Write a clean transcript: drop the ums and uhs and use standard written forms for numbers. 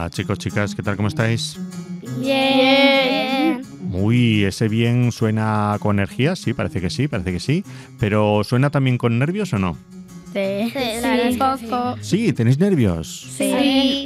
Hola chicos, chicas, ¿qué tal? ¿Cómo estáis? Bien. Uy, ese bien suena con energía, sí, parece que sí, pero ¿suena también con nervios o no? Sí, Sí, claro, sí. poco. Sí, ¿tenéis nervios? Sí.